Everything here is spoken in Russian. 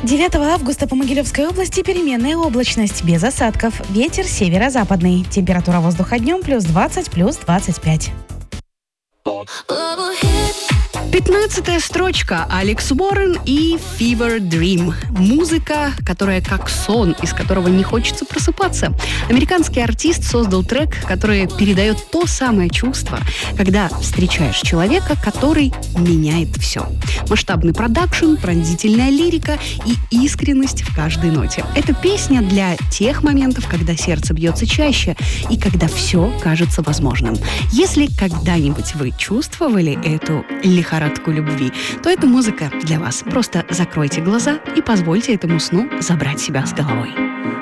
9 августа по Могилевской области переменная облачность, без осадков. Ветер северо-западный. Температура воздуха днем плюс 20, плюс 25. 15-я строчка. Алекс Уоррен и Fever Dream. Музыка, которая как сон, из которого не хочется просыпаться. Американский артист создал трек, который передает то самое чувство, когда встречаешь человека, который меняет все. Масштабный продакшн, пронзительная лирика и искренность в каждой ноте. Это песня для тех моментов, когда сердце бьется чаще и когда все кажется возможным. Если когда-нибудь вы чувствовали эту лихорадку любви, то эта музыка для вас. Просто закройте глаза и позвольте этому сну забрать себя с головой.